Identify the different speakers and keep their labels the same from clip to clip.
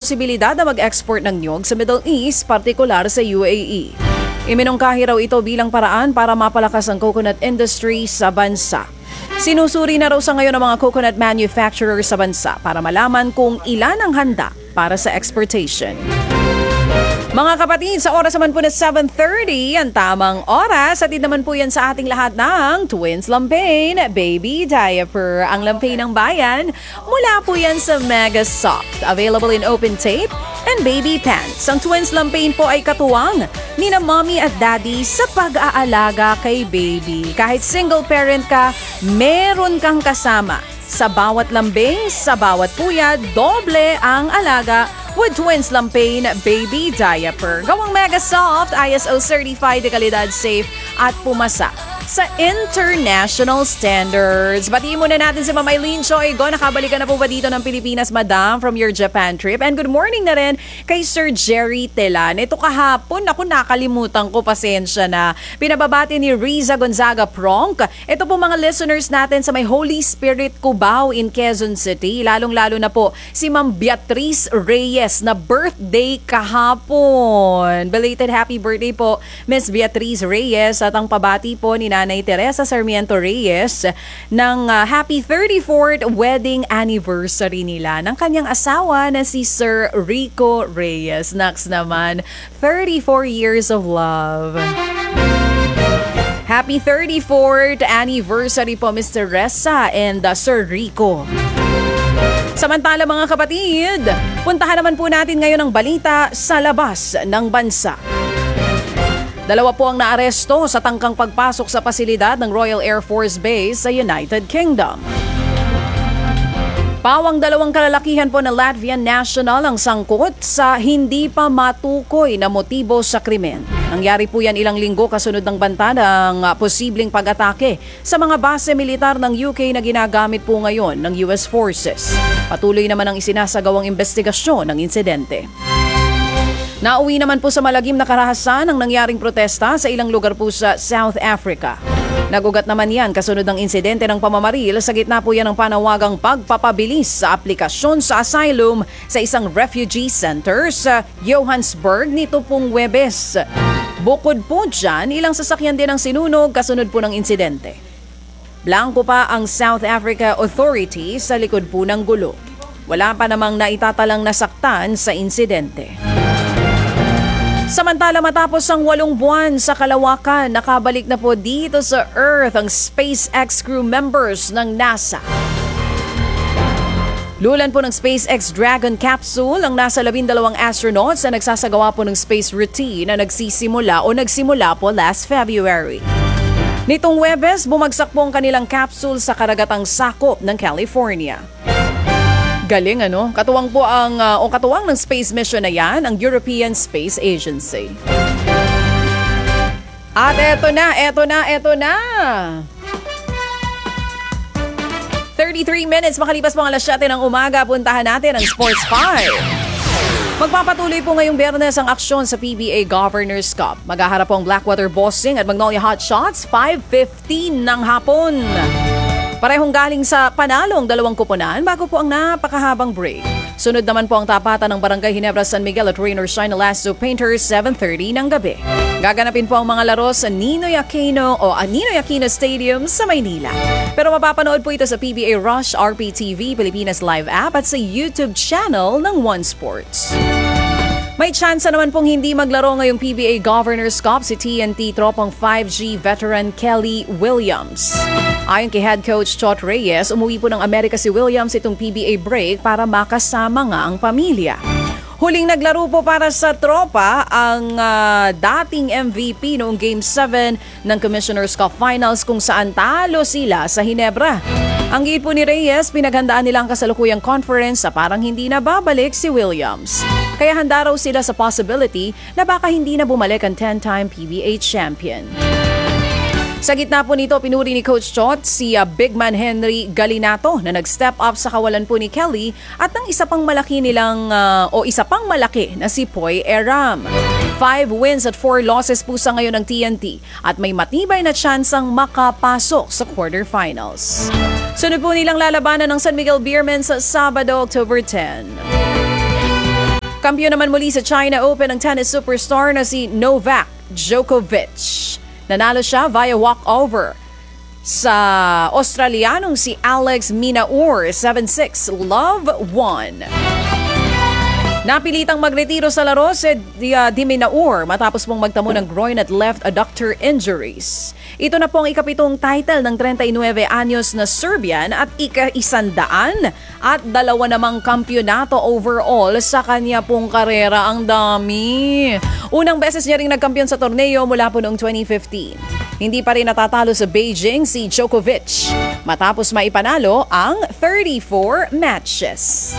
Speaker 1: posibilidad na mag-export ng niyog sa Middle East, partikular sa UAE. Iminungkahi raw ito bilang paraan para mapalakas ang coconut industry sa bansa. Sinusuri na raw sa ngayon ang mga coconut manufacturers sa bansa para malaman kung ilan ang handa para sa exportation. Mga kapatid, sa oras naman po na 7:30, ang tamang oras. Atid naman po yan sa ating lahat ng Twins Lampain Baby Diaper. Ang lampain ng bayan, mula po yan sa Mega Soft. Available in open tape and baby pants. Ang Twins Lampain po ay katuwang ni na mommy at daddy sa pag-aalaga kay baby. Kahit single parent ka, meron kang kasama. Sa bawat lambing, sa bawat puyad, doble ang alaga with Twins Lampain Baby Diaper. Gawang Mega Soft, ISO certified, kalidad safe at pumasa sa international standards. Batiin muna natin si Ma'am Eileen Choygo. Nakabalik ka na po ba dito ng Pilipinas, Madam, from your Japan trip? And good morning na rin kay Sir Jerry Telan. Ito kahapon, ako nakalimutan ko, pasensya na. Pinababati ni Riza Gonzaga Pronk. Ito po mga listeners natin sa may Holy Spirit Cubao in Quezon City. Lalong-lalo na po si Ma'am Beatriz Reyes na birthday kahapon. Belated happy birthday po, Miss Beatriz Reyes. At ang pabati po ni Nanay Teresa Sarmiento Reyes ng happy 34th wedding anniversary nila ng kanyang asawa na si Sir Rico Reyes. Next naman, 34 years of love. Happy 34th anniversary po, Mr. Ressa and Sir Rico. Samantala mga kapatid, puntahan naman po natin ngayon ang balita sa labas ng bansa. Dalawa po ang naaresto sa tangkang pagpasok sa pasilidad ng Royal Air Force Base sa United Kingdom. Pawang dalawang kalalakihan po na Latvian national ang sangkot sa hindi pa matukoy na motibo sa krimen. Nangyari po yan ilang linggo kasunod ng banta ng posibleng pag-atake sa mga base militar ng UK na ginagamit po ngayon ng US Forces. Patuloy naman ang isinasagawang investigasyon ng insidente. Nauwi naman po sa malagim na karahasan ang nangyaring protesta sa ilang lugar po sa South Africa. Nagugat naman yan kasunod ng insidente ng pamamaril sa gitna po yan ng panawagang pagpapabilis sa aplikasyon sa asylum sa isang refugee center sa Johannesburg nito pong Huwebes. Bukod po dyan, ilang sasakyan din ang sinunog kasunod po ng insidente. Blanco pa ang South Africa Authority sa likod po ng gulo. Wala pa namang naitatalang nasaktan sa insidente. Samantala matapos ang 8 buwan sa kalawakan, nakabalik na po dito sa Earth ang SpaceX crew members ng NASA. Lulan po ng SpaceX Dragon capsule ang nasa 12 astronauts na nagsasagawa po ng space routine na nagsimula po last February. Nitong Huwebes, bumagsak po ang kanilang capsule sa karagatang sakop ng California. Galing ano? Katuwang po katuwang ng space mission na yan, ang European Space Agency. At eto na. 33 minutes makalipas mga alas 7 ng umaga, puntahan natin ang Sports 5. Magpapatuloy po ngayong Biyernes ang aksyon sa PBA Governors Cup. Maghaharap po ang Blackwater Bossing at Magnolia Hotshots 5:15 ng hapon. Parehong galing sa panalong 2 kuponan bago po ang napakahabang break. Sunod naman po ang tapatan ng Barangay Ginebra San Miguel at Rain or Shine Alasso Painters 7:30 ng gabi. Gaganapin po ang mga laro sa Ninoy Aquino Stadium sa Maynila. Pero mapapanood po ito sa PBA Rush, RPTV, Pilipinas Live app at sa YouTube channel ng One Sports. May tsansa naman pong hindi maglaro ngayong PBA Governors Cup si TNT tropang 5G veteran Kelly Williams. Ayon kay head coach Chot Reyes, umuwi po ng Amerika si Williams itong PBA break para makasama nga ang pamilya. Huling naglaro po para sa tropa ang dating MVP noong Game 7 ng Commissioner's Cup Finals kung saan talo sila sa Ginebra. Ang giit po ni Reyes, pinaghandaan nila ang kasalukuyang conference sa parang hindi na babalik si Williams. Kaya handa raw sila sa possibility na baka hindi na bumalik ang 10-time PBA champion. Sa gitna po nito, pinuri ni Coach Chot si Big Man Henry Galinato na nag-step up sa kawalan po ni Kelly at ng isa pang malaki na si Poy Eram. 5 wins at 4 losses po sa ngayon ng TNT at may matibay na tsansang makapasok sa quarterfinals. Sunod po nilang lalabanan ng San Miguel Beermen sa Sabado, October 10. Kampiyon naman muli sa China Open ang tennis superstar na si Novak Djokovic. Nanalo siya via walkover sa Australianong si Alex Minaur, 7-6, love 1. Napilitang magretiro sa laro si Di Minaur matapos mong magtamo ng groin at left adductor injuries. Ito na po ang ikapitong title ng 39 anyos na Serbian at ika-100 at 2 namang kampyonato overall sa kanya pong karera. Ang dami! Unang beses niya ring nagkampiyon sa torneo mula po noong 2015. Hindi pa rin natatalo sa Beijing si Djokovic matapos maipanalo ang 34 matches.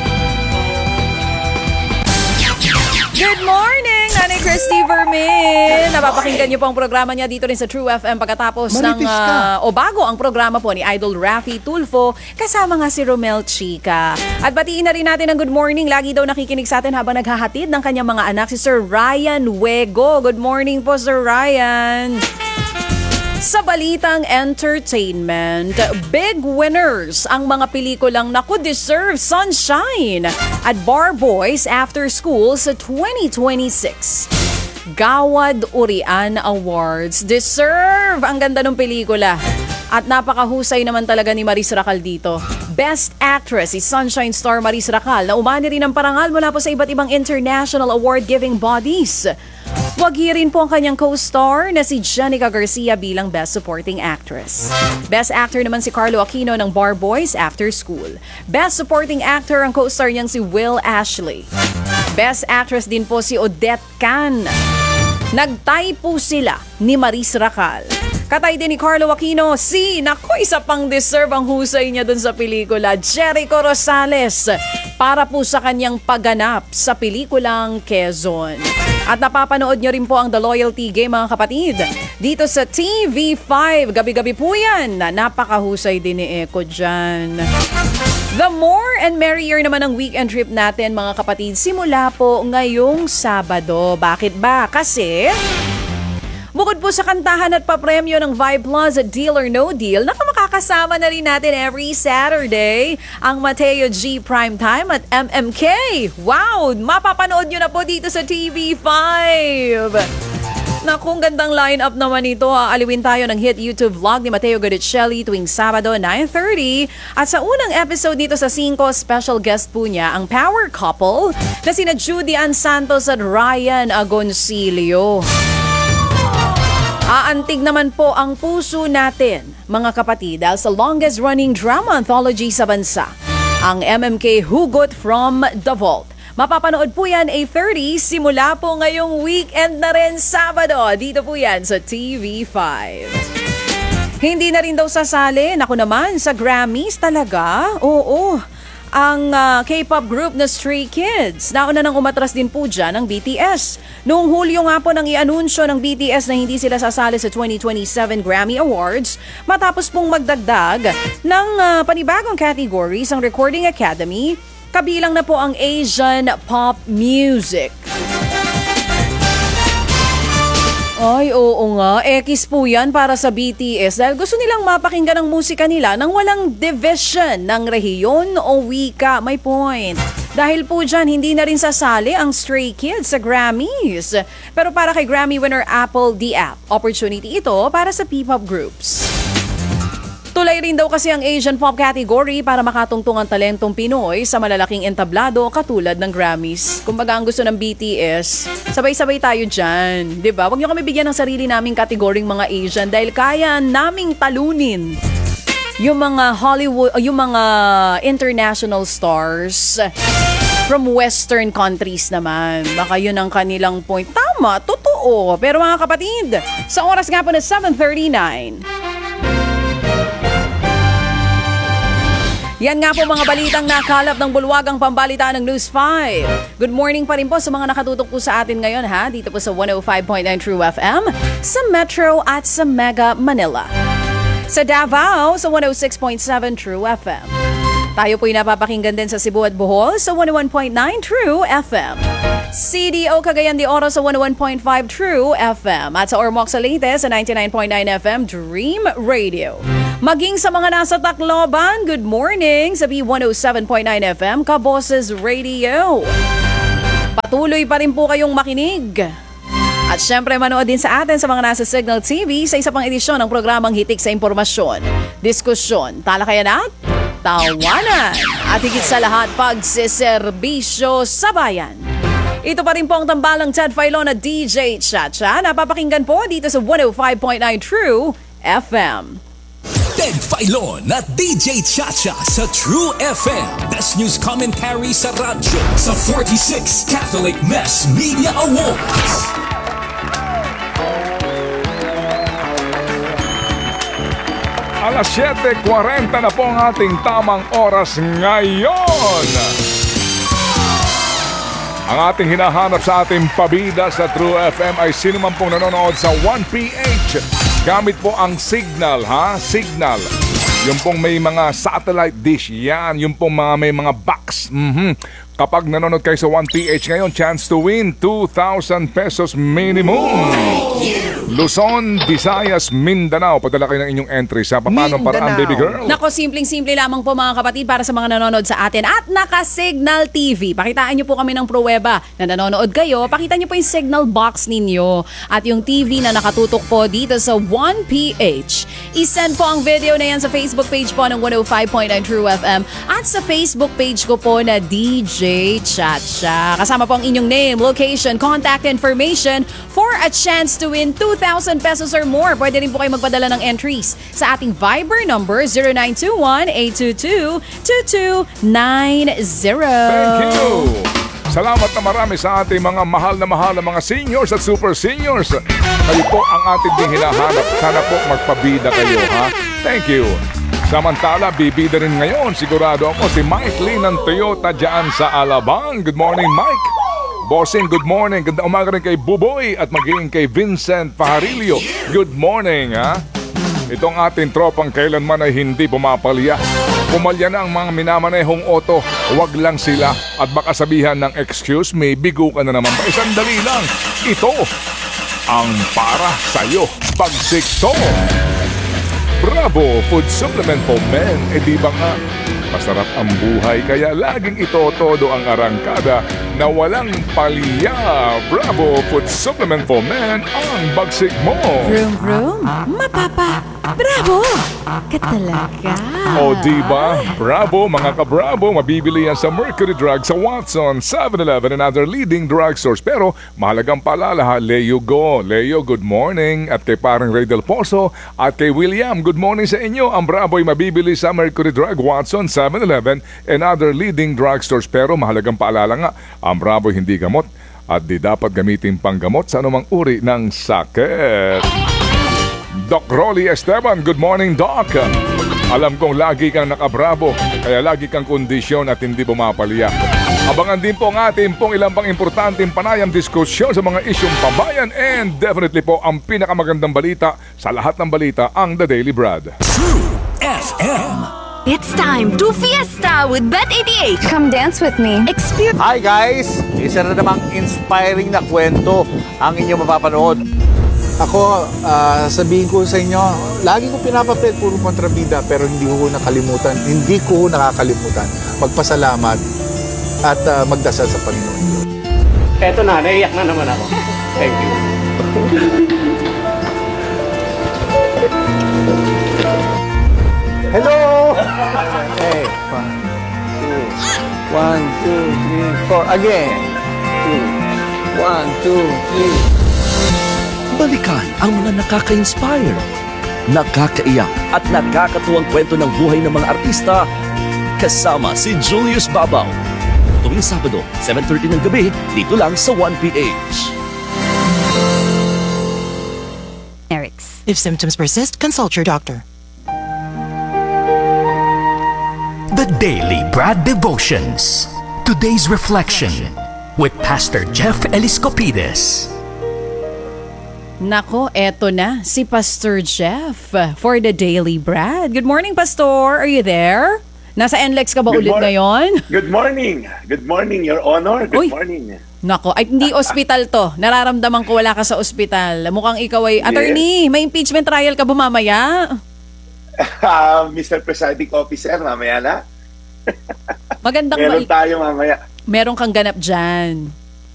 Speaker 1: Good morning, Nanay Christy Vermin! Napapakinggan niyo po ang programa niya dito rin sa True FM pagkatapos bago ang programa po ni Idol Raffy Tulfo kasama nga si Romel Chica. At batiin na rin natin ang good morning. Lagi daw nakikinig sa atin habang naghahatid ng kanyang mga anak si Sir Ryan Wego. Good morning po, Sir Ryan! Sa balitang entertainment, big winners ang mga pelikulang naku deserve sunshine at Bar Boys After School sa 2026. Gawad Urian Awards. Deserve! Ang ganda ng pelikula. At napakahusay naman talaga ni Maris Racal dito. Best Actress, si Sunshine star Maris Racal na umani rin ng parangal mula po sa iba't ibang international award-giving bodies. Wagi rin po ang kanyang co-star na si Jenica Garcia bilang Best Supporting Actress. Best Actor naman si Carlo Aquino ng Bar Boys After School. Best Supporting Actor ang co-star niyang si Will Ashley. Best Actress din po si Odette Can. Nagtay po sila ni Maris Racal. Katay din ni Carlo Aquino isa pang deserve ang husay niya dun sa pelikula, Jericho Rosales, para po sa kanyang pagganap sa pelikulang Quezon. At napapanood nyo rin po ang The Loyalty Game, mga kapatid, dito sa TV5. Gabi-gabi po yan. Napakahusay din ni Eko dyan. The more and merrier naman ang weekend trip natin, mga kapatid, simula po ngayong Sabado. Bakit ba? Kasi bukod po sa kantahan at papremyo ng Vibe Plus at Deal or No Deal, makakasama na rin natin every Saturday ang Mateo G Primetime at MMK. Wow! Mapapanood nyo na po dito sa TV5. Naku, gandang lineup naman ito. Aliwin tayo ng hit YouTube vlog ni Mateo Godicelli tuwing Sabado 9:30. At sa unang episode dito sa 5, special guest po niya ang power couple na sina Judy Ann Santos at Ryan Agoncillo. Aantig naman po ang puso natin, mga kapatid, dahil sa longest running drama anthology sa bansa, ang MMK Hugot from the Vault. Mapapanood po yan 8:30, simula po ngayong weekend na rin, Sabado. Dito po yan sa TV5. Hindi na rin daw sasali, naku naman, sa Grammys talaga. Oo, ang K-pop group na Stray Kids. Nauna nang umatras din po dyan ang BTS. Noong Hulyo nga po nang i-anunsyo ng BTS na hindi sila sasali sa 2027 Grammy Awards matapos pong magdagdag ng panibagong categories ang Recording Academy, kabilang na po ang Asian Pop Music. Ay, oo nga. Ekis po yan para sa BTS dahil gusto nilang mapakinggan ang musika nila nang walang division ng rehiyon o wika. May point. Dahil po dyan, hindi na rin sasali ang Stray Kids sa Grammys. Pero para kay Grammy winner Apple the App, opportunity ito para sa P-pop groups. Tulay rin daw kasi ang Asian Pop category para makatungtong ang talentong Pinoy sa malalaking entablado katulad ng Grammys. Kumbaga ang gusto ng BTS, sabay-sabay tayo dyan. Diba? Huwag nyo kami bigyan ng sarili naming kategoring mga Asian dahil kaya naming talunin yung mga Hollywood, yung mga international stars from Western countries naman. Baka yun ang kanilang point. Tama, totoo. Pero mga kapatid, sa oras nga po na 7:39, yan nga po mga balitang nakalap ng bulwagang pambalitaan ng News 5. Good morning pa rin po sa mga nakatutok po sa atin ngayon ha, dito po sa 105.9 True FM, sa Metro at sa Mega Manila. Sa Davao, sa 106.7 True FM. Tayo po'y napapakinggan din sa Cebu at Bohol sa 101.9 True FM. CDO Cagayan de Oro sa 101.5 True FM. At sa Ormoc sa Leyte sa 99.9 FM Dream Radio. Maging sa mga nasa Tacloban, good morning sa B107.9 FM Kaboses Radio. Patuloy pa rin po kayong makinig. At syempre manood din sa atin sa mga nasa Signal TV sa isa pang edisyon ng programang Hitik sa Impormasyon, Diskusyon, Talakayan at Tawanan. At higit sa lahat, pagsiserbisyo sa bayan. Ito pa rin po ang tambalang Ted Filon at DJ Chacha. Napapakinggan po dito sa 105.9 True FM.
Speaker 2: Ted Filon at DJ Chacha sa True FM. Best News Commentary sa radyo sa 46th Catholic Mass Media Awards.
Speaker 3: Alas 7:40 na po ang ating tamang oras ngayon. Ang ating hinahanap sa ating pabida sa True FM ay sino man pong nanonood sa 1PH. Gamit po ang Signal, Signal. Yung pong may mga satellite dish, yan. Yung pong may mga box. Kapag nanonood kayo sa 1PH ngayon, chance to win 2,000 pesos minimum. Luzon, Visayas, Mindanao. Padala kayo ng inyong entry sa paano paraan, baby girl.
Speaker 1: Nako, simpleng-simple lamang po mga kapatid para sa mga nanonood sa atin at naka-Signal TV. Pakitaan nyo po kami ng pruweba na nanonood kayo. Pakita nyo po yung signal box ninyo at yung TV na nakatutok po dito sa 1PH. I-send po ang video na yan sa Facebook page po ng 105.9 True FM at sa Facebook page ko po na DJ Chacha. Kasama po ang inyong name, location, contact information for a chance to win 2,000 pesos or more. Pwede rin po kayo magpadala ng entries sa ating Viber number 0921-822-2290.
Speaker 3: Thank you! Salamat na marami sa ating mga mahal na mga seniors at super seniors. Kayo po ang ating ding hinahanap. Sana po magpabida kayo, Thank you. Samantala, bibida rin ngayon, sigurado ako, si Mike Lee ng Toyota dyan sa Alabang. Good morning, Mike. Bossing, good morning. Ganda umaga rin kay Buboy at magiging kay Vincent Pajarillo. Good morning, Itong ating tropang kailanman ay hindi pumapalya. Pumalya na ang mga minamanehong auto. Huwag lang sila at baka sabihan ng excuse me, bigo ka na naman ba? Sandali lang. Ito ang para sa'yo. Pagsikto. Bravo Food Supplement for Men. Di ba nga? Masarap ang buhay kaya laging ito todo ang arangkada na walang palya. Bravo Food Supplement for Men ang bagsik mo.
Speaker 1: Vroom vroom, mapapa. Bravo! Ka talaga.
Speaker 3: O diba? Bravo mga ka-bravo. Mabibili yan sa Mercury Drug sa Watson, 7-Eleven and other leading drugstores. Pero mahalagang paalala Leo Go. Leo, good morning. At kay parang Ray Del Pozo at kay William, good morning sa inyo. Ang Bravo ay mabibili sa Mercury Drug, Watson, 7-Eleven and other leading drugstores. Pero mahalagang paalala nga, ang Bravo hindi gamot at di dapat gamitin panggamot sa anumang uri ng sakit. Doc Rolly Esteban, good morning, Doc. Alam kong lagi kang nakabravo, kaya lagi kang kondisyon at hindi bumapalya. Abangan din po ang ating pong ilang pang importanteng panayam diskusyon sa mga isyong pabayan and definitely po ang pinakamagandang balita sa lahat ng balita, ang The Daily Brad.
Speaker 2: True FM.
Speaker 4: It's time to fiesta with Bet88.
Speaker 5: Come dance with me.
Speaker 4: Experience.
Speaker 6: Hi guys! Isa na namang inspiring na kwento ang inyong mapapanood.
Speaker 7: Ako, sabihin ko sa inyo, lagi ko pinapapit puro kontrabida pero hindi ko nakalimutan. Hindi ko nakakalimutan magpasalamat at magdasal sa Panginoon.
Speaker 8: Eto na, naiyak na naman ako. Thank you.
Speaker 7: Hello! Okay, 1, 2, 3, 4. Again. 1, 2, 3.
Speaker 9: Balikan ang mga nakaka-inspire, nakakaiyak at nakakatuwang kwento ng buhay ng mga artista kasama si Julius Babaw. Tuwing Sabado, 7:30 ng gabi, dito lang sa 1PH.
Speaker 4: Eric's.
Speaker 10: If symptoms persist, consult your doctor.
Speaker 2: The Daily Brad Devotions. Today's Reflection with Pastor Jeff Eliscopides.
Speaker 1: Nako, eto na si Pastor Jeff for the Daily Brad. Good morning, Pastor. Are you there? Nasa NLEX ka ba ulit ngayon?
Speaker 11: Good morning. Good morning, Your Honor. Good morning.
Speaker 1: Nako, ay hindi ospital to. Nararamdaman ko wala ka sa ospital. Mukhang ikaw ay attorney. May impeachment trial ka ba mamaya?
Speaker 11: Mr. Presiding Officer, mamaya na.
Speaker 1: Magandang
Speaker 11: Meron tayo mamaya.
Speaker 1: Meron kang ganap dyan.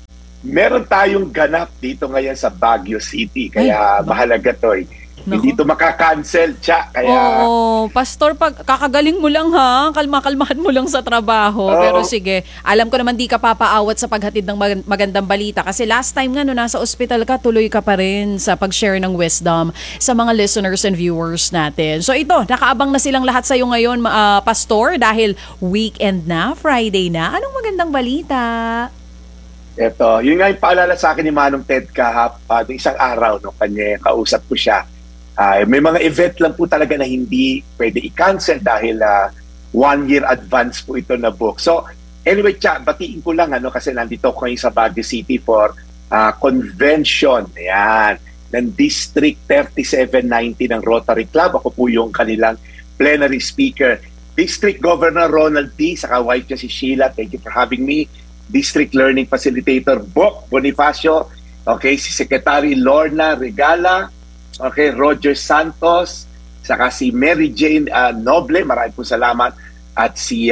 Speaker 11: Meron tayong ganap dito ngayon sa Baguio City. Kaya mahalaga to eh. Hindi to maka-cancel, Cha. Kaya...
Speaker 1: Oo, Pastor, kakagaling mo lang ha. Kalma-kalmahan mo lang sa trabaho. Pero sige, alam ko naman di ka papaawat sa paghatid ng magandang balita. Kasi last time nga, no, nasa ospital ka, tuloy ka pa rin sa pag-share ng wisdom sa mga listeners and viewers natin. So ito, nakaabang na silang lahat sa'yo ngayon, Pastor, dahil weekend na, Friday na. Anong magandang balita?
Speaker 11: Ito, yun nga yung paalala sa akin ni Manong Ted isang araw, no, kanya kausap ko siya. May mga event lang po talaga na hindi pwede i-cancel dahil 1 year advance po ito na book. So anyway, batiin ko lang kasi nandito ko ngayon sa Baguio City for convention ng District 3790 ng Rotary Club. Ako po yung kanilang plenary speaker. District Governor Ronald D. Saka wife niya si Sheila. Thank you for having me. District Learning Facilitator Bok Bonifacio. Okay, si Secretary Lorna Regala. Okay, Roger Santos, saka si Mary Jane Noble, maraming po salamat, at si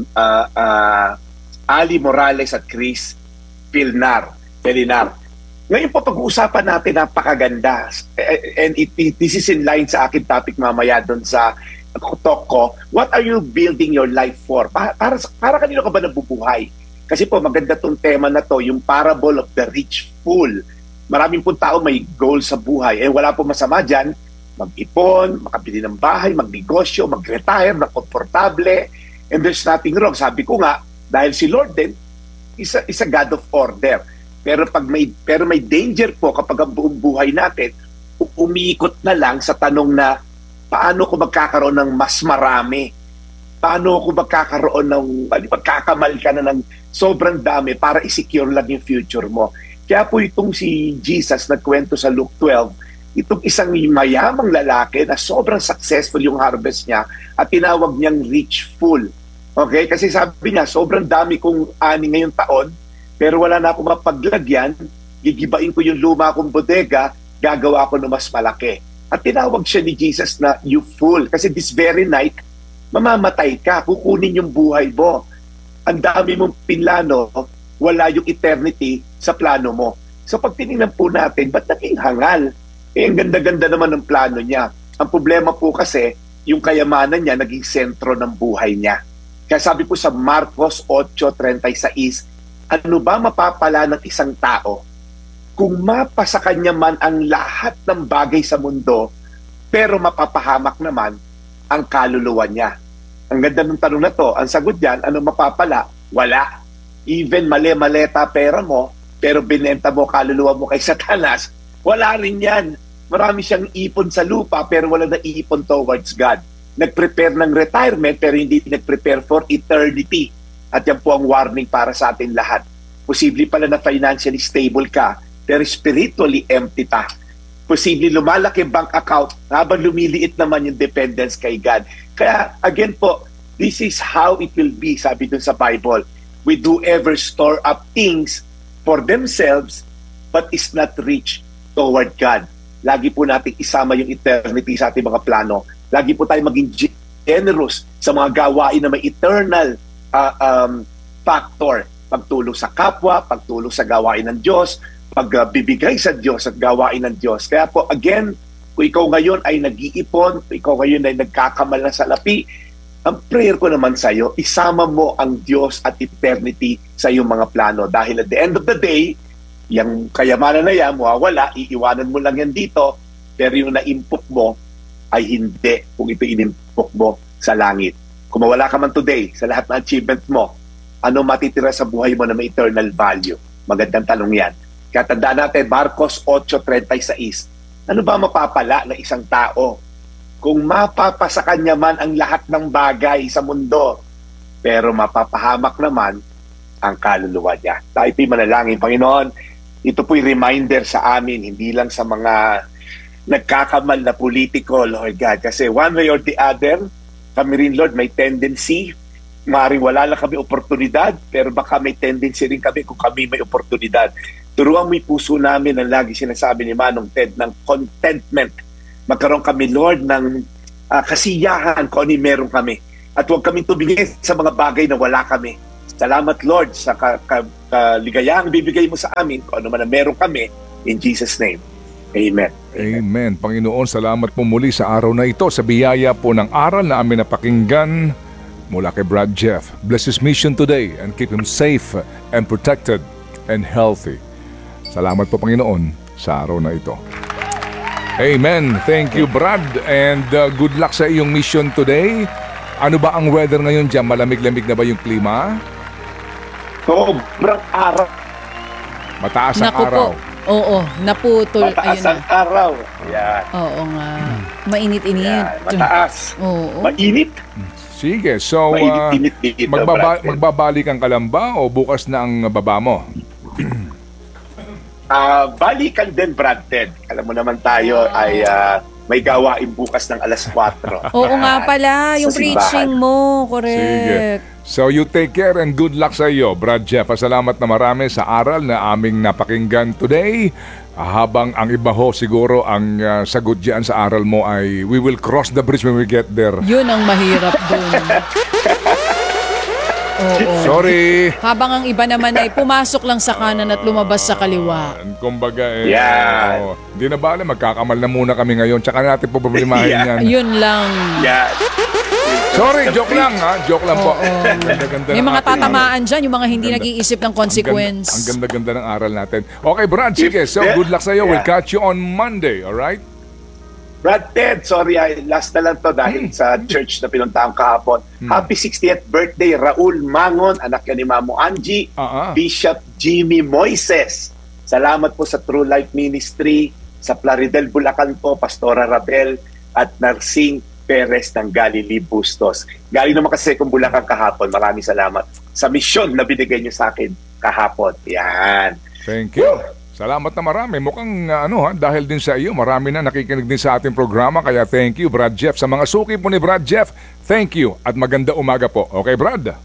Speaker 11: Ali Morales at Chris Pelinar. Ngayon po pag-uusapan natin, napakaganda, and this is in line sa akin topic mamaya doon sa talk ko. What are you building your life for? Para kanino ka ba nabubuhay? Kasi po maganda tong tema na to, yung parable of the rich fool. Maraming po tao may goal sa buhay. Wala po masama dyan. Mag-ipon, makabili ng bahay, magnegosyo, mag-retire, komportable. And there's nothing wrong. Sabi ko nga, dahil si Lord din, is a God of order. Pero may danger po kapag ang buong buhay natin, umiikot na lang sa tanong na, paano ko magkakaroon ng mas marami? Paano ko magkakaroon ng, pagkakamal ka na ng sobrang dami para i-secure lang yung future mo? Kaya po itong si Jesus nagkwento sa Luke 12, itong isang mayamang lalaki na sobrang successful yung harvest niya at tinawag niyang rich fool. Okay? Kasi sabi niya, sobrang dami kong ani ngayong taon, pero wala na akong mapaglagyan, gigibain ko yung luma kong bodega, gagawa ko ng mas malaki. At tinawag siya ni Jesus na, you fool. Kasi this very night, mamamatay ka, kukunin yung buhay mo. Ang dami mong pinlano, wala yung eternity sa plano mo. So pag tinignan po natin, ba't naging hangal? Ang ganda-ganda naman ng plano niya. Ang problema po kasi, yung kayamanan niya naging sentro ng buhay niya. Kaya sabi po sa Marcos 8:36, ano ba mapapala ng isang tao kung mapa sa kanya man ang lahat ng bagay sa mundo, pero mapapahamak naman ang kaluluwa niya? Ang ganda ng tanong na to. Ang sagot diyan, ano mapapala? Wala. Even mali-maleta pera mo, pero binenta mo kaluluwa mo kay Satanas, wala rin yan. Marami siyang ipon sa lupa, pero wala na ipon towards God. Nag-prepare ng retirement, pero hindi nag-prepare for eternity. At yan po ang warning para sa atin lahat. Posible pala na financially stable ka, pero spiritually empty ta. Posible lumalaki bank account, habang lumiliit naman yung dependence kay God. Kaya, again po, this is how it will be, sabi dun sa Bible. We do ever store up things for themselves, but is not rich toward God. Lagi po natin isama yung eternity sa ating mga plano. Lagi po tayo maging generous sa mga gawain na may eternal factor. Pagtulong sa kapwa, pagtulong sa gawain ng Diyos, pagbibigay sa Diyos at gawain ng Diyos. Kaya po, again, kung ikaw ngayon ay nag-iipon, kung ikaw ngayon ay nagkakamal na salapi, ang prayer ko naman sa iyo, isama mo ang Diyos at eternity sa iyong mga plano. Dahil at the end of the day, yung kayamanan na yan, mawawala, iiwanan mo lang yan dito, pero yung na-impok mo ay hindi kung ito inimpok mo sa langit. Kung mawala ka man today sa lahat ng achievement mo, ano matitira sa buhay mo na may eternal value? Magandang tanong yan. Kaya tandaan natin, Marcos 8:36, ano ba mapapala ng isang tao kung mapapa sa kanya man ang lahat ng bagay sa mundo, pero mapapahamak naman ang kaluluwa niya? Tayo po'y manalangin. Panginoon, ito po'y reminder sa amin, hindi lang sa mga nagkakamal na politiko, Lord God. Kasi one way or the other, kami rin, Lord, may tendency, maaaring wala lang kami oportunidad, pero baka may tendency rin kami kung kami may oportunidad. Turuan mo yung puso namin ang lagi sinasabi ni Manong Ted ng contentment. Magkaroon kami, Lord, ng kasiyahan kung ano meron kami. At huwag kami tumingin sa mga bagay na wala kami. Salamat, Lord, sa ligayahang bibigay mo sa amin, kung ano man ang meron kami, in Jesus' name. Amen.
Speaker 3: Amen. Panginoon, salamat po muli sa araw na ito, sa biyaya po ng aral na amin napakinggan mula kay Brad Jeff. Bless his mission today and keep him safe and protected and healthy. Salamat po, Panginoon, sa araw na ito. Amen. Thank you, Brad, and good luck sa iyong mission today. Ano ba ang weather ngayon dyan? Malamig-lamig na ba yung klima?
Speaker 11: Sobrang araw.
Speaker 3: Mataas ang
Speaker 1: Naku
Speaker 3: araw.
Speaker 1: po. Oo, naputol.
Speaker 11: Mataas
Speaker 1: Ayun
Speaker 11: ang araw. Yan.
Speaker 1: Oo nga. Mainit-init.
Speaker 11: Yan. Mataas.
Speaker 1: Oo.
Speaker 11: Mainit.
Speaker 3: Sige, so
Speaker 11: Mainit dito, Brad.
Speaker 3: magbabalikan ka lang ba o bukas na ang baba mo?
Speaker 11: Balikan din, Brad Ted. Alam mo naman tayo ay may gawain bukas ng alas 4.
Speaker 1: Oo nga pala, yung
Speaker 11: Sa simbahan.
Speaker 1: preaching mo.
Speaker 3: Sige.
Speaker 1: Correct.
Speaker 3: So you take care and good luck sa iyo, Brad Jeff. Salamat na marami sa aral na aming napakinggan today. Habang ang iba ho siguro ang sagot diyan sa aral mo ay we will cross the bridge when we get there.
Speaker 1: Yun ang mahirap dun. Oo.
Speaker 3: Sorry.
Speaker 1: Habang ang iba naman ay pumasok lang sa kanan at lumabas sa kaliwa.
Speaker 3: Kumbaga
Speaker 11: Yan.
Speaker 3: hindi na bale, magkakamal na muna kami ngayon. Tsaka natin po problemahin yan.
Speaker 1: Yun lang.
Speaker 11: Yan.
Speaker 3: Sorry, joke lang ha. Joke lang po. Ganda-ganda
Speaker 1: May
Speaker 3: ng
Speaker 1: mga
Speaker 3: ating-
Speaker 1: tatamaan dyan, yung mga hindi
Speaker 3: Ang ganda-
Speaker 1: nag-iisip ng
Speaker 3: Ang
Speaker 1: consequence.
Speaker 3: ganda-ganda ng aral natin. Okay, Brad, sige. So, good luck sa iyo. We'll
Speaker 11: Yeah.
Speaker 3: catch you on Monday, alright?
Speaker 11: Brad Ted, sorry, last na lang to dahil sa church na pinuntahan kahapon. Happy 60th birthday, Raul Mangon, anak niya ni Mamo Angie, Bishop Jimmy Moises. Salamat po sa True Life Ministry, sa Plaridel, Bulacan po, Pastora Rabel, at Narsing Perez ng Galilee Bustos. Galing naman kasi kung Bulacan kahapon. Maraming salamat sa misyon na binigay niyo sa akin kahapon. Yan.
Speaker 3: Thank you. Salamat na marami. Mukhang dahil din sa iyo, marami na nakikinig din sa ating programa. Kaya thank you, Brad Jeff. Sa mga suki po ni Brad Jeff, thank you at maganda umaga po. Okay, Brad?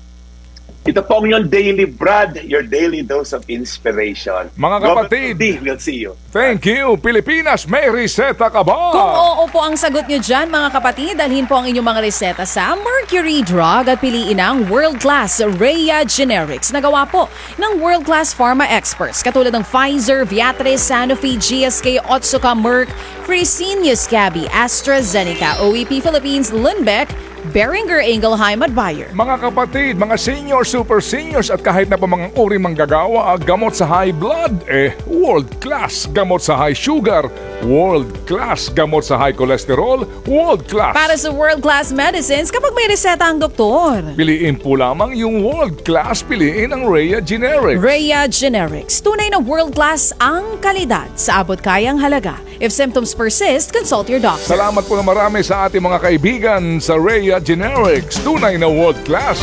Speaker 11: Ito po ang yung daily, Brad, your daily dose of inspiration.
Speaker 3: Mga kapatid,
Speaker 11: we'll see you.
Speaker 3: Thank you, Pilipinas. May reseta ka ba?
Speaker 1: Kung oo po ang sagot nyo dyan, mga kapatid, dalhin po ang inyong mga reseta sa Mercury Drug at piliin ang world-class Rhea Generics na gawa po ng world-class pharma experts katulad ng Pfizer, Viatris, Sanofi, GSK, Otsuka, Merck, Fresenius Kabi, AstraZeneca, OEP Philippines, Lundbeck, Beringer Ingelheim at Bayer.
Speaker 3: Mga kapatid, mga senior, super seniors at kahit na pa mga uri manggagawa, gamot sa high blood, world class. Gamot sa high sugar, world class. Gamot sa high cholesterol, world class.
Speaker 1: Para sa world-class medicines, kapag may reseta ang doktor.
Speaker 3: Piliin po lamang yung world class, piliin ang Rhea Generics.
Speaker 1: Rhea Generics. Tunay na world-class ang kalidad sa abot kayang halaga. If symptoms persist, consult your doctor.
Speaker 3: Salamat po na marami sa ating mga kaibigan sa Rhea Generics. Tunay na world class.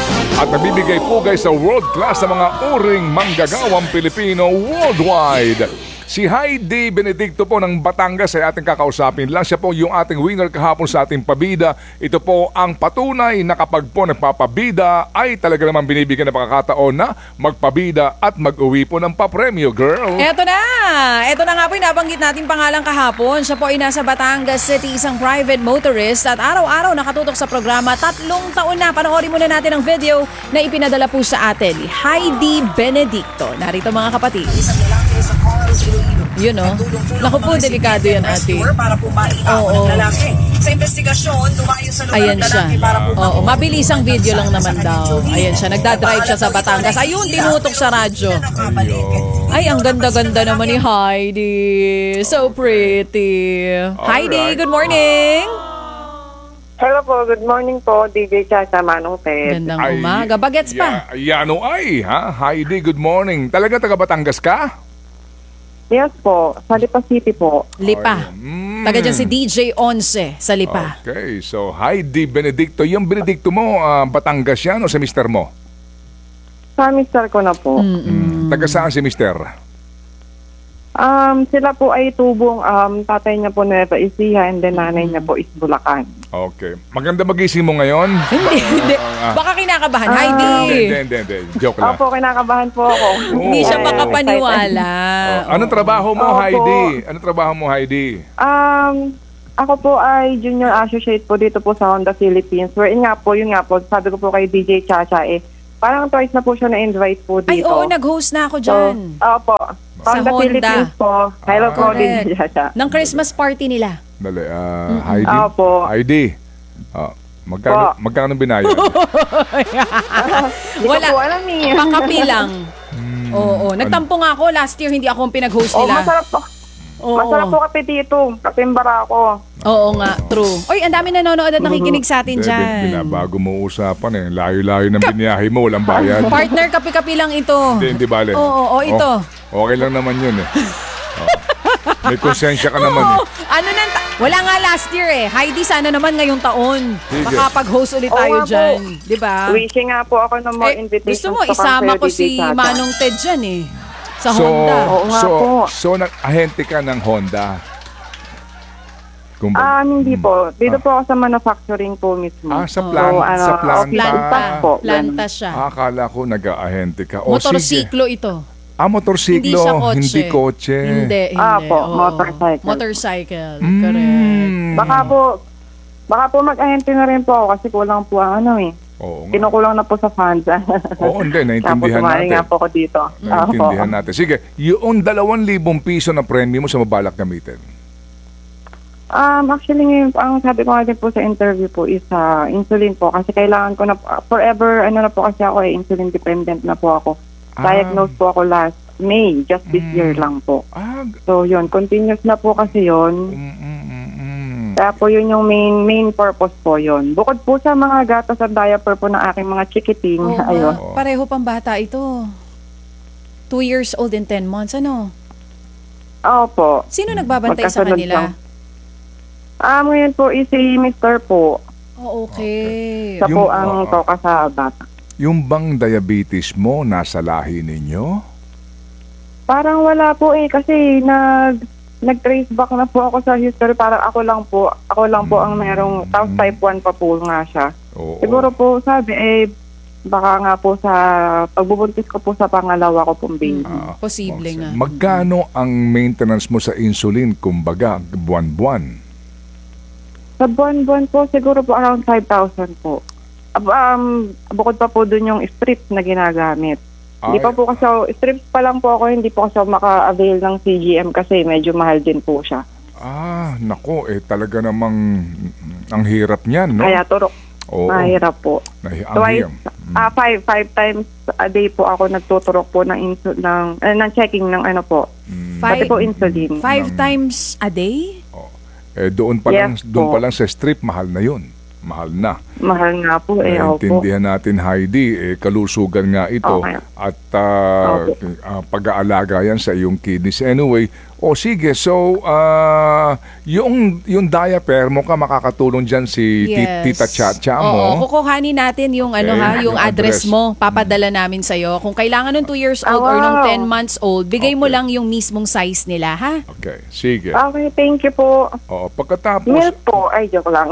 Speaker 3: At nabibigay pugay sa world class sa mga uring manggagawang Pilipino worldwide. Si Heidi Benedicto po ng Batangas ay ating kakausapin lang. Siya po yung ating winner kahapon sa ating pabida. Ito po ang patunay na kapag po nagpapabida ay talaga naman binibigyan ng pagkakataon na magpabida at mag-uwi po ng papremyo, girl.
Speaker 1: Eto na! Eto na nga po yung nabanggit natin pangalang kahapon. Siya po ay nasa Batangas City, isang private motorist at araw-araw nakatutok sa programa. 3 taon na. Panoorin muna natin ang video na ipinadala po sa atin ni Heidi Benedicto. Narito mga kapatid. Yun o. Naku po, delikado yan ate. Oo.
Speaker 5: Sa investigasyon, lumayo sa lugar
Speaker 1: Ayan
Speaker 5: ng
Speaker 1: siya.
Speaker 5: lalaki para
Speaker 1: Oo, mabilis ang video lang naman daw. Ayan siya, nagdadrive siya sa Batangas. Ayun, tinutok sa radyo. Ay, ang ganda-ganda naman ni Heidi. So pretty. Heidi, good morning.
Speaker 12: Hello po, good morning po, DJ Chacha, Manong Ted.
Speaker 1: Gandang umaga. Bagets pa.
Speaker 3: Yano ay, ha? Heidi, good morning. Talaga taga Batangas ka?
Speaker 12: Yes po, sa Lipa City po.
Speaker 1: Lipa. Taga dyan si DJ 11 sa Lipa.
Speaker 3: Okay, so Heidi Benedicto. Yung Benedicto mo, Batangas yan o sa mister mo?
Speaker 12: Sa mister ko na po.
Speaker 3: Taga saan si mister?
Speaker 12: Sila po ay tubong, tatay niya po Nueva Ecija and then nanay niya po is Bulacan.
Speaker 3: Okay. Maganda magising mo ngayon?
Speaker 1: Hindi. Baka kinakabahan. Heidi.
Speaker 3: Hindi. Joke lang.
Speaker 12: Opo, kinakabahan po ako.
Speaker 1: Hindi siya makapaniwala.
Speaker 3: Anong trabaho mo,
Speaker 12: Opo.
Speaker 3: Heidi? Anong trabaho mo, Heidi?
Speaker 12: Ako po ay junior associate po dito po sa Honda Philippines. Wherein nga po, yun nga po, sabi ko po kay DJ Chacha parang twice na po siya na-invite po dito.
Speaker 1: Ay, oo, nag-host na ako dyan.
Speaker 12: Opo.
Speaker 1: Sa
Speaker 12: From the
Speaker 1: Honda.
Speaker 12: Philippines po. Hello po din
Speaker 1: Correct.
Speaker 12: siya.
Speaker 1: Ng Christmas party nila.
Speaker 3: Dali, Heidi.
Speaker 12: Opo.
Speaker 3: Heidi. Magkano binayad?
Speaker 12: Hindi ko po alam eh.
Speaker 1: Pakapi lang. Oo, nagtampo nga ako last year, hindi ako ang pinag-host
Speaker 12: Oh,
Speaker 1: nila.
Speaker 12: masarap po.
Speaker 1: Oo.
Speaker 12: Masarap po kape dito. Kapimbara ako.
Speaker 1: Oo nga, true. Oy, ang dami nanonood at nakikinig sa atin dyan.
Speaker 3: Binabago mo usapan eh. Layo-layo ng biniyahe mo, walang bayad.
Speaker 1: Partner, kapi-kapi lang ito.
Speaker 3: Hindi bale.
Speaker 1: Oo, ito.
Speaker 3: Okay lang naman yun eh. May konsensya ka naman eh.
Speaker 1: Ano wala nga last year eh. Heidi, sana naman ngayong taon.
Speaker 3: Sige.
Speaker 1: Makapag-host ulit
Speaker 12: Oo
Speaker 1: tayo
Speaker 12: nga po.
Speaker 1: dyan. Diba?
Speaker 12: Wishing nga po ako ng more invitations.
Speaker 1: Gusto mo, isama ko si Manong Ted dyan eh. Sa Honda.
Speaker 12: Oo nga po.
Speaker 3: So nag-ahente ka ng Honda?
Speaker 12: Hindi po. Dito po ako sa manufacturing po mismo.
Speaker 3: Sa planta
Speaker 12: po.
Speaker 1: Planta siya.
Speaker 3: Akala ko nag-ahente ka.
Speaker 1: Motorsiklo ito.
Speaker 3: Motorsiklo,
Speaker 1: Hindi siya kotse.
Speaker 3: hindi kotse.
Speaker 1: Hindi.
Speaker 12: Po,
Speaker 1: Oo.
Speaker 12: motorcycle.
Speaker 1: Motorcycle. Correct.
Speaker 12: Baka po mag-ahente na rin po ako kasi kulang po ang
Speaker 3: Oo nga.
Speaker 12: Kinukulang na po sa funds.
Speaker 3: Oo, hindi. Naintindihan
Speaker 12: Tapos
Speaker 3: natin.
Speaker 12: nga po ako dito.
Speaker 3: Naintindihan natin. Sige, yung 2,000 piso na premyo mo sa mabalak gamitin?
Speaker 12: Actually, ngayon, ang sabi ko nga din po sa interview po is insulin po. Kasi kailangan ko na, forever, na po kasi ako insulin dependent na po ako. Diagnosed po ako last May, just this year lang po. So yun, continuous na po kasi yun. Kaya po yun yung main purpose po yun. Bukod po sa mga gatas at diaper po ng aking mga chikiting. Ayun.
Speaker 1: Pareho pang bata ito. 2 years old and 10 months, ano?
Speaker 12: Opo.
Speaker 1: Sino nagbabantay sa
Speaker 12: Magkasunod
Speaker 1: kanila?
Speaker 12: lang. Ngayon po is si Mr. po.
Speaker 1: Oh, okay.
Speaker 12: Siya po ang toka sa bata.
Speaker 3: Yung bang diabetes mo nasa lahi ninyo?
Speaker 12: Parang wala po kasi nag-trace back na po ako sa history. Parang ako lang po ang merong, tapos type 1 pa po nga siya.
Speaker 3: Oo.
Speaker 12: Siguro po sabi, baka nga po sa pagbubuntis ko po sa pangalawa ko pong baby.
Speaker 1: Posible nga.
Speaker 3: Magkano ang maintenance mo sa insulin, kumbaga, buwan-buwan?
Speaker 12: Sa buwan-buwan po, siguro po around 5,000 po. Bukod pa po dun yung strips na ginagamit. Hindi pa po kasi, strips pa lang po ako, hindi po kasi maka-avail ng CGM kasi medyo mahal din po siya.
Speaker 3: Nako, talaga namang ang hirap niyan, no?
Speaker 12: Kaya turok.
Speaker 3: Oo.
Speaker 12: Mahirap po. Twice, 5 times a day po ako nagtuturok po ng checking ng pati po insulin.
Speaker 1: 5 times a day?
Speaker 3: Doon pa lang sa strip, mahal na yun. Mahal na.
Speaker 12: Mahal nga po
Speaker 3: Naintindihan natin, Heidi, kalusugan nga ito.
Speaker 12: Okay.
Speaker 3: At pag-aalaga yan sa iyong kidneys. Anyway, sige, so yung diaper mo makakatulong dyan si Tita Chacha mo.
Speaker 1: Kukuhanin natin yung yung address mo. Papadala namin sa'yo. Kung kailangan ng 2 years old or ng 10 months old, bigay mo lang yung mismong size nila, ha?
Speaker 3: Okay, sige.
Speaker 12: Okay, thank you po.
Speaker 3: Pagkatapos...
Speaker 12: Milk po. Ay, joke lang.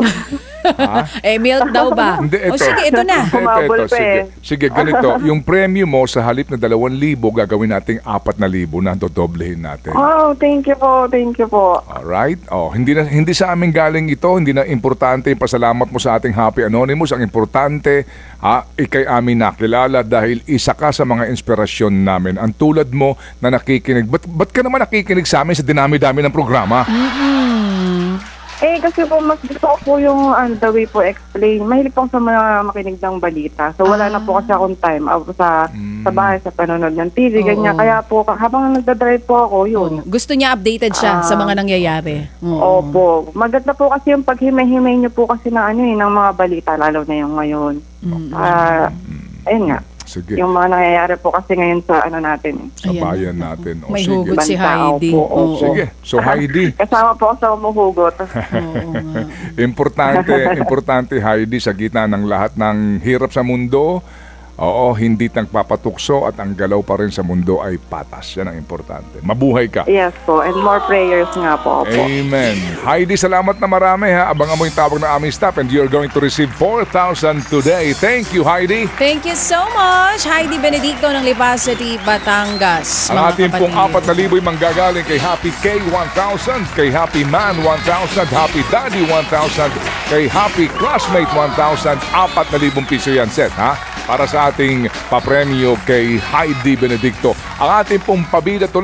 Speaker 1: Milk daw ba?
Speaker 3: Hindi, ito.
Speaker 1: Sige, ito na.
Speaker 3: Sige, ganito. Yung premyo mo sa halip na 2,000, gagawin nating 4,000 na dodoblehin natin.
Speaker 12: Thank you po. Thank you po.
Speaker 3: Alright? Hindi sa amin galing ito. Hindi na importante yung pasalamat mo sa ating Happy Anonymous. Ang importante, ikay amin nakilala dahil isa ka sa mga inspirasyon namin. Ang tulad mo na nakikinig. Ba't ka naman nakikinig sa amin sa dinami-dami ng programa?
Speaker 12: Kasi po, mas gusto ko po yung the way po explain. Mahilig po sa mga makinig ng balita. So, wala na po kasi akong time sa bahay, sa panonood ng TV, ganyan. Kaya po, habang nagdadrive po ako, yun.
Speaker 1: Gusto niya updated siya sa mga nangyayari.
Speaker 12: Opo. Maganda po kasi yung paghimay-himay niyo po kasi ng mga balita, lalo na yung ngayon. Ayun nga.
Speaker 3: Sige.
Speaker 12: Yung mga nangyayari po kasi ngayon sa natin.
Speaker 3: Sa bayan natin.
Speaker 1: May hugot si Heidi.
Speaker 3: Sige. So Heidi.
Speaker 12: Kasama po ako sa umuhugot.
Speaker 3: Importante Heidi, sa gitna ng lahat ng hirap sa mundo, hindi nagpapatukso at ang galaw pa rin sa mundo ay patas. Yan ang importante. Mabuhay ka.
Speaker 12: Yes po. And more prayers nga po.
Speaker 3: Amen. Heidi, salamat na marami ha. Abangan mo yung tawag ng aming staff and you're going to receive 4,000 today. Thank you, Heidi.
Speaker 1: Thank you so much, Heidi Benedicto ng Lipa City, Batangas.
Speaker 3: Ang ating pong 4,000 manggagaling kay Happy K 1,000, kay Happy Man 1,000, Happy Daddy 1,000, kay Happy Classmate 1,000, 4,000 piso yan set ha. para sa ating papremyo kay Heidi Benedicto. Ang ating pong pabida